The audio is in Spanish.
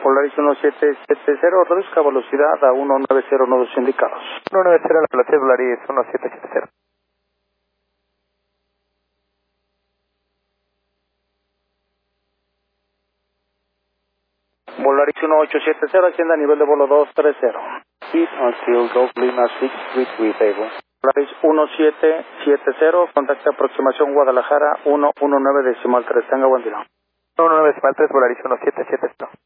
Polaris 1770, reduzca velocidad a 190 nudos indicados. 190, la velocidad Polaris 1770. Polaris 1870, asciende a nivel de vuelo 230. Speed until Golf Lima 6 with table. Polaris 1770, contacte aproximación Guadalajara 119.3, tenga buen día. 119.3, Polaris 1770.